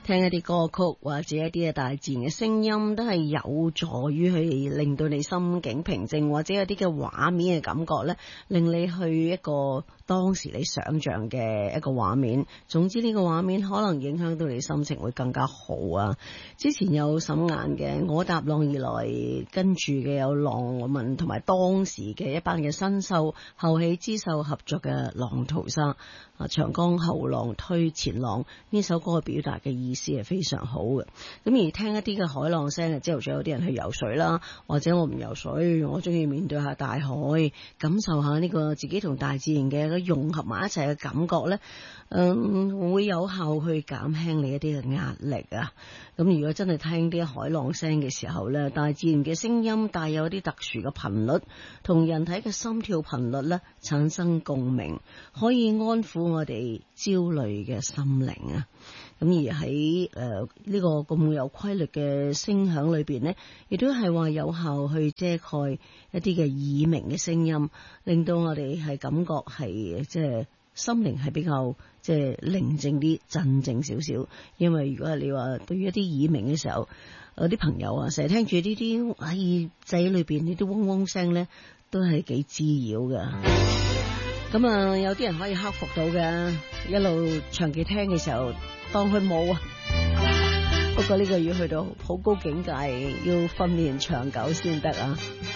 聽一啲歌曲或者一啲嘅大自然嘅聲音，都係有助於去令到你心境平靜，或者有啲嘅畫面嘅感覺咧，令你去一個當時你想象嘅一個畫面。總之呢個畫面可能影響到你心情會更加好啊！之前有沈雁嘅《我踏浪而來》，跟住嘅有郎文同埋當時嘅一班嘅新秀後起之秀合作嘅《浪淘沙》啊，長江後浪推前浪，呢首歌嘅表達嘅意思係非常好嘅。咁而聽一啲嘅海浪聲，朝頭早有啲人去游水啦，或者我唔游水，我中意面對下大海，感受下呢個自己同大自然嘅融合埋一齊嘅感覺咧，會有效去減輕你一啲嘅壓力啊。咁如果真係聽啲海浪聲嘅時候咧，大自然嘅聲音帶有一啲特殊嘅頻率，同人體嘅心跳頻率咧產生共鳴，可以安撫我哋焦慮嘅心靈啊。咁而喺呢個咁有規律嘅聲響裏邊呢，亦都係話有效去遮蓋一啲嘅耳鳴嘅聲音，令到我哋係感覺係即係心靈係比較即係寧靜啲、鎮靜少少。因為如果係你話對於一啲耳鳴嘅時候，有啲朋友啊成日聽住呢啲喺耳仔裏邊呢啲嗡嗡聲呢，都係幾滋擾噶。咁啊，有啲人可以克服到嘅，一路長期聽嘅時候當佢冇啊。不過呢個要去到好高境界，要訓練長久先得啊。